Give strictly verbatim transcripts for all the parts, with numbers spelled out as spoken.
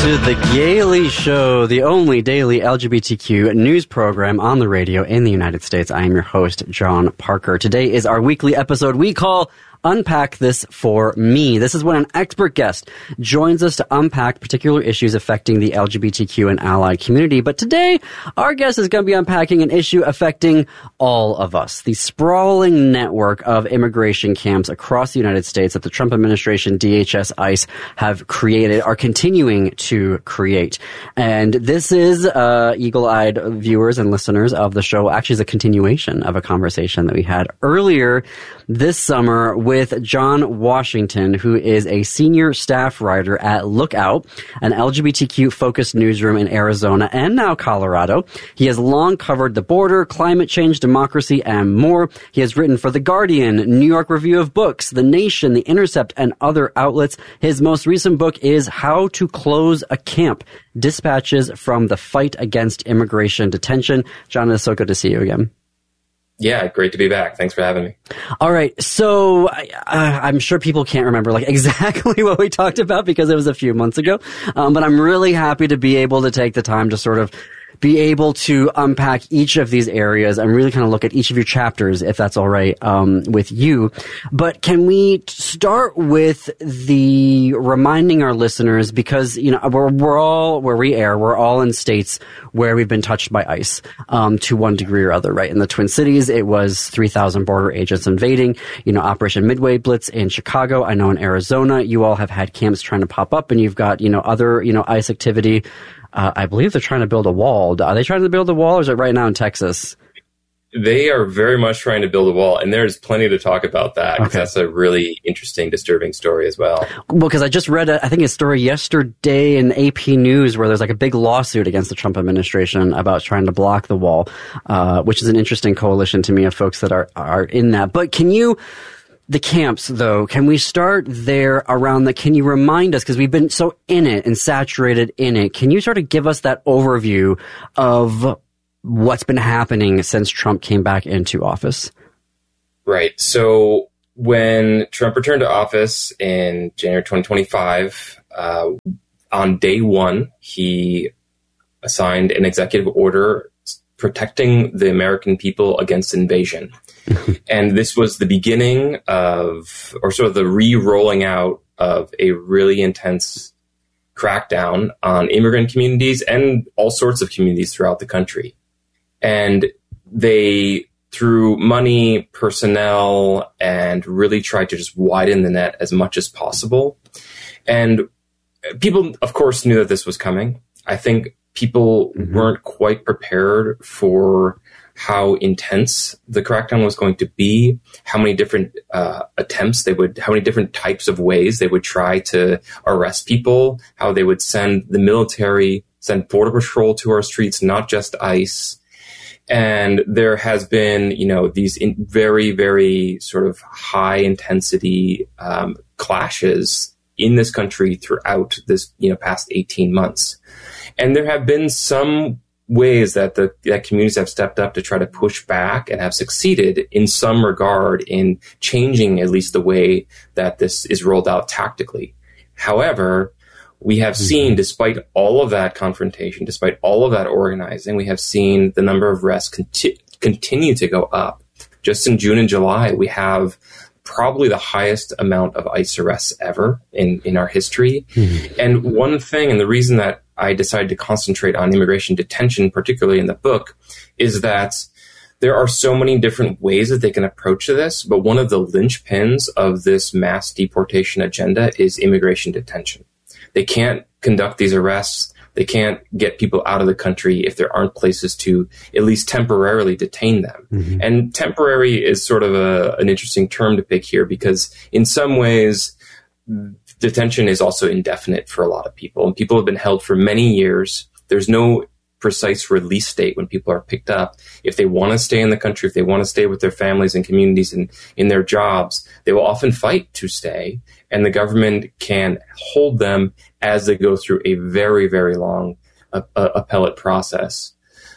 to The Gaily Show, the only daily L G B T Q news program on the radio in the United States. I am your host, John Parker. Today is our weekly episode we call Unpack This For Me. This is when an expert guest joins us to unpack particular issues affecting the L G B T Q and allied community. But today, our guest is going to be unpacking an issue affecting all of us. The sprawling network of immigration camps across the United States that the Trump administration, D H S, ICE have created, are continuing to create. And this is, uh, eagle-eyed viewers and listeners of the show, actually is a continuation of a conversation that we had earlier this summer with John Washington, who is a senior staff writer at Lookout, an L G B T Q-focused newsroom in Arizona and now Colorado. He has long covered the border, climate change, democracy, and more. He has written for The Guardian, New York Review of Books, The Nation, The Intercept, and other outlets. His most recent book is How to Close a Camp, Dispatches from the Fight Against Immigration Detention. John, it's so good to see you again. Yeah, great to be back. Thanks for having me. All right. So uh, I'm sure people can't remember like exactly what we talked about because it was a few months ago. Um, but I'm really happy to be able to take the time to sort of be able to unpack each of these areas and really kind of look at each of your chapters, if that's all right, um, with you. But can we start with the reminding our listeners, because, you know, we're, we're all, where we air, we're all in states where we've been touched by ICE, um, to one degree or other, right? In the Twin Cities, it was three thousand border agents invading, you know, Operation Midway Blitz in Chicago. I know in Arizona, you all have had camps trying to pop up, and you've got, you know, other, you know, ICE activity. Uh, I believe they're trying to build a wall. Are they trying to build a wall, or is it right now in Texas? They are very much trying to build a wall, and there's plenty to talk about that, because okay. That's a really interesting, disturbing story as well. Well, because I just read, a, I think, a story yesterday in A P News where there's like a big lawsuit against the Trump administration about trying to block the wall, uh, which is an interesting coalition to me of folks that are, are in that. But can you... The camps, though, can we start there around the, can you remind us, because we've been so in it and saturated in it, can you sort of give us that overview of what's been happening since Trump came back into office? Right. So when Trump returned to office in January twenty twenty-five, uh, on day one, he assigned an executive order protecting the American people against invasion. And this was the beginning of, or sort of the re-rolling out of a really intense crackdown on immigrant communities and all sorts of communities throughout the country. And they, through money, personnel, and really tried to just widen the net as much as possible. And people, of course, knew that this was coming. I think people mm-hmm. weren't quite prepared for how intense the crackdown was going to be, how many different uh, attempts they would, how many different types of ways they would try to arrest people, how they would send the military, send Border Patrol to our streets, not just ICE. And there has been, you know, these in very, very sort of high intensity um, clashes in this country throughout this, you know, past eighteen months. And there have been some ways that the that communities have stepped up to try to push back and have succeeded in some regard in changing at least the way that this is rolled out tactically. However, we have seen, despite all of that confrontation, despite all of that organizing, we have seen the number of arrests conti- continue to go up. Just in June and July, we have probably the highest amount of ICE arrests ever in, in our history. Mm-hmm. And one thing, and the reason that I decided to concentrate on immigration detention, particularly in the book, is that there are so many different ways that they can approach this, but one of the linchpins of this mass deportation agenda is immigration detention. They can't conduct these arrests. They can't get people out of the country if there aren't places to at least temporarily detain them. Mm-hmm. And temporary is sort of a, an interesting term to pick here, because in some ways, detention is also indefinite for a lot of people. And people have been held for many years. There's no precise release date when people are picked up. If they want to stay in the country, if they want to stay with their families and communities and in their jobs, they will often fight to stay. And the government can hold them as they go through a very, very long uh, uh, appellate process.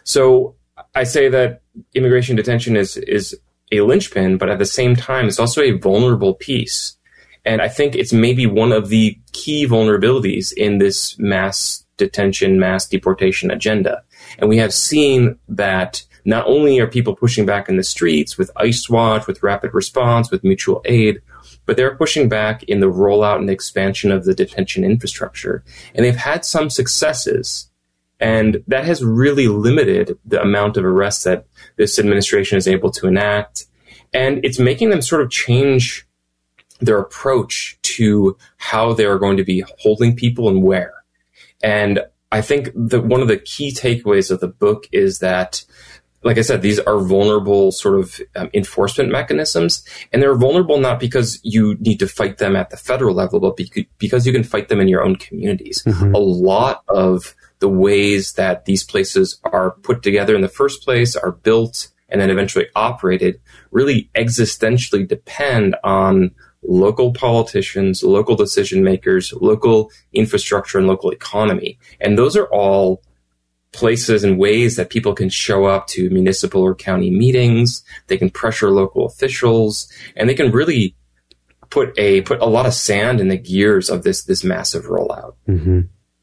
So I say that immigration detention is, is a linchpin, but at the same time, it's also a vulnerable piece. And I think it's maybe one of the key vulnerabilities in this mass detention, mass deportation agenda. And we have seen that not only are people pushing back in the streets with ICE Watch, with Rapid Response, with mutual aid, but they're pushing back in the rollout and the expansion of the detention infrastructure. And they've had some successes. And that has really limited the amount of arrests that this administration is able to enact. And it's making them sort of change their approach to how they are going to be holding people and where. And I think that one of the key takeaways of the book is that, like I said, these are vulnerable sort of um, enforcement mechanisms. And they're vulnerable not because you need to fight them at the federal level, but because you can fight them in your own communities. Mm-hmm. A lot of the ways that these places are put together in the first place, are built, and then eventually operated, really existentially depend on local politicians, local decision makers, local infrastructure, and local economy. And those are all places and ways that people can show up to municipal or county meetings. They can pressure local officials, and they can really put a put a lot of sand in the gears of this this massive rollout. Mm-hmm.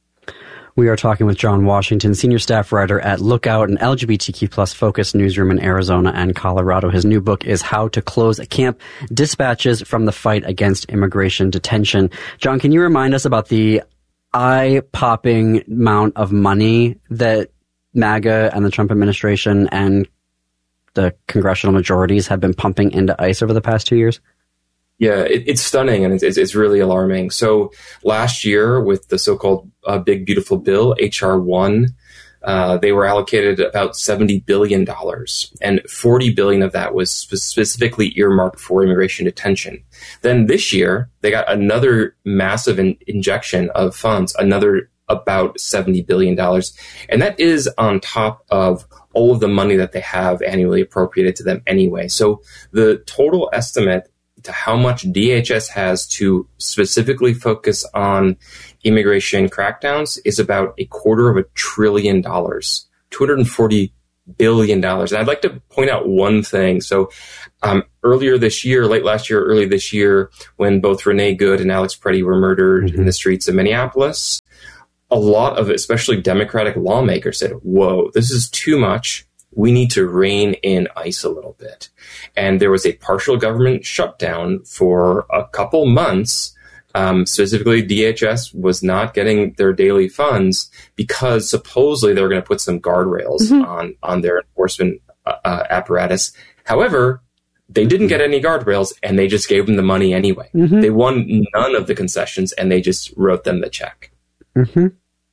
We are talking with John Washington, senior staff writer at Lookout, an L G B T Q plus focused newsroom in Arizona and Colorado. His new book is How to Close a Camp, Dispatches from the Fight Against Immigration Detention. John, can you remind us about the eye-popping amount of money that MAGA and the Trump administration and the congressional majorities have been pumping into ICE over the past two years? Yeah, it, it's stunning, and it's, it's really alarming. So last year, with the so-called uh, Big Beautiful Bill, H R one, uh, they were allocated about seventy billion dollars, and forty billion dollars of that was spe- specifically earmarked for immigration detention. Then this year, they got another massive in- injection of funds, another about seventy billion dollars, and that is on top of all of the money that they have annually appropriated to them anyway. So the total estimate to how much D H S has to specifically focus on immigration crackdowns is about a quarter of a trillion dollars, two hundred forty billion dollars. And I'd like to point out one thing. So um, earlier this year, late last year, early this year, when both Renee Good and Alex Preddy were murdered mm-hmm. in the streets of Minneapolis, a lot of especially Democratic lawmakers said, whoa, this is too much. We need to rein in ICE a little bit. And there was a partial government shutdown for a couple months. Um, specifically, D H S was not getting their daily funds because supposedly they were going to put some guardrails mm-hmm. on, on their enforcement uh, apparatus. However, they didn't get any guardrails, and they just gave them the money anyway. Mm-hmm. They won none of the concessions, and they just wrote them the check. Mm-hmm.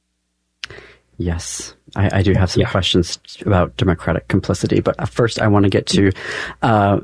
Yes, I, I do have some yeah. questions about Democratic complicity, but first I want to get to uh,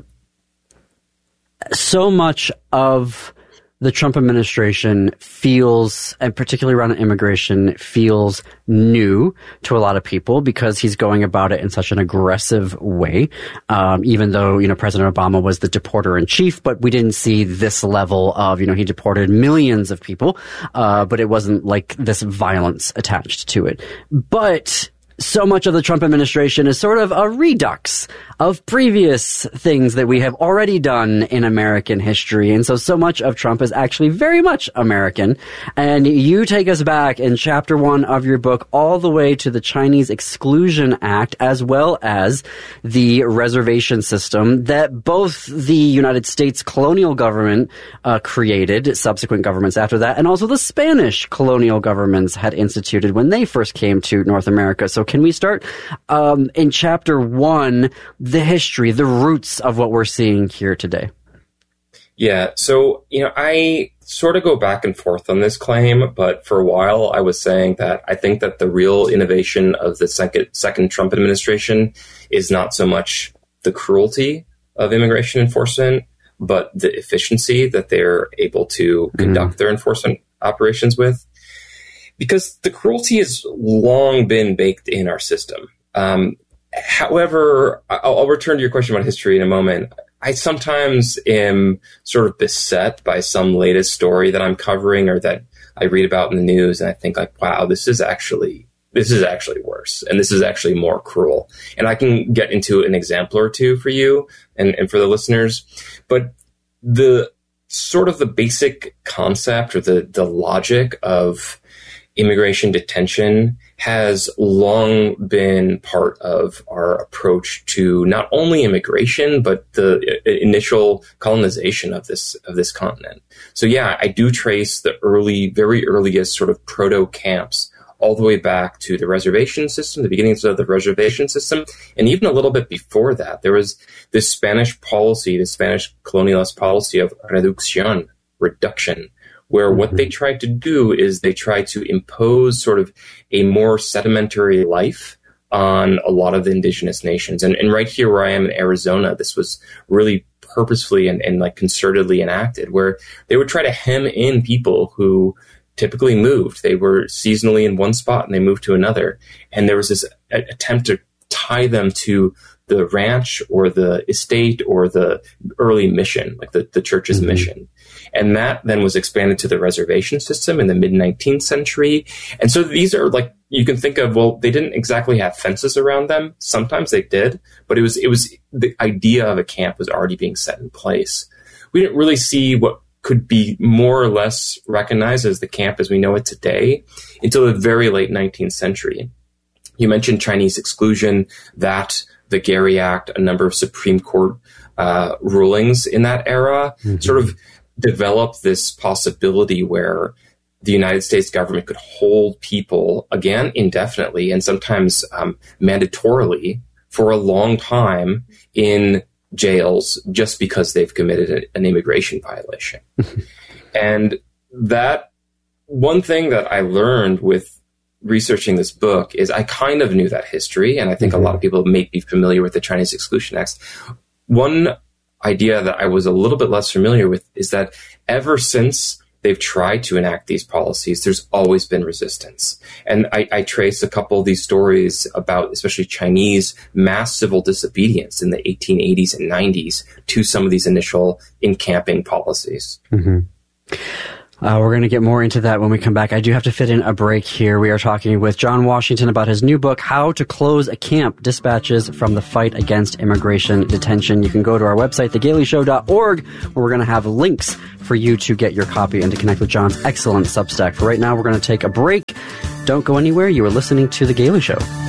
so much of the Trump administration feels, and particularly around immigration, feels new to a lot of people because he's going about it in such an aggressive way. Um, even though, you know, President Obama was the deporter in chief, but we didn't see this level of, you know, he deported millions of people, uh, but it wasn't like this violence attached to it. But so much of the Trump administration is sort of a redux of previous things that we have already done in American history. And so, so much of Trump is actually very much American. And you take us back in chapter one of your book all the way to the Chinese Exclusion Act, as well as the reservation system that both the United States colonial government uh, created, subsequent governments after that, and also the Spanish colonial governments had instituted when they first came to North America. So can we start um, in chapter one, the history, the roots of what we're seeing here today? Yeah, so, you know, I sort of go back and forth on this claim, but for a while I was saying that I think that the real innovation of the second, second Trump administration is not so much the cruelty of immigration enforcement, but the efficiency that they're able to conduct mm. their enforcement operations with. Because the cruelty has long been baked in our system. Um, however, I'll, I'll return to your question about history in a moment. I sometimes am sort of beset by some latest story that I'm covering or that I read about in the news, and I think like, wow, this is actually this is actually worse, and this is actually more cruel. And I can get into an example or two for you and, and for the listeners. But the sort of the basic concept or the, the logic of immigration detention has long been part of our approach to not only immigration, but the initial colonization of this of this continent. So yeah, I do trace the early, very earliest sort of proto-camps all the way back to the reservation system, the beginnings of the reservation system, and even a little bit before that. There was this Spanish policy, the Spanish colonialist policy of reducción, reduction, where what they tried to do is they tried to impose sort of a more sedimentary life on a lot of the indigenous nations. And, and right here where I am in Arizona, this was really purposefully and, and like concertedly enacted, where they would try to hem in people who typically moved. They were seasonally in one spot and they moved to another. And there was this a- attempt to tie them to the ranch or the estate or the early mission, like the, the church's mm-hmm. mission. And that then was expanded to the reservation system in the mid-nineteenth century. And so these are like, you can think of, well, they didn't exactly have fences around them. Sometimes they did, but it was, it was the idea of a camp was already being set in place. We didn't really see what could be more or less recognized as the camp as we know it today until the very late nineteenth century. You mentioned Chinese exclusion, that the Gary Act, a number of Supreme Court uh, rulings in that era mm-hmm. sort of developed this possibility where the United States government could hold people, again, indefinitely and sometimes um, mandatorily for a long time in jails just because they've committed a, an immigration violation. And that one thing that I learned with researching this book is I kind of knew that history, and I think mm-hmm. a lot of people may be familiar with the Chinese Exclusion Acts. One idea that I was a little bit less familiar with is that ever since they've tried to enact these policies, there's always been resistance. And I, I trace a couple of these stories about especially Chinese mass civil disobedience in the eighteen eighties and nineties to some of these initial encamping policies. Mm-hmm. Uh, we're going to get more into that when we come back. I do have to fit in a break here. We are talking with John Washington about his new book, How to Close a Camp, Dispatches from the Fight Against Immigration Detention. You can go to our website, the gailey show dot org, where we're going to have links for you to get your copy and to connect with John's excellent Substack. For right now, we're going to take a break. Don't go anywhere. You are listening to The Gailey Show.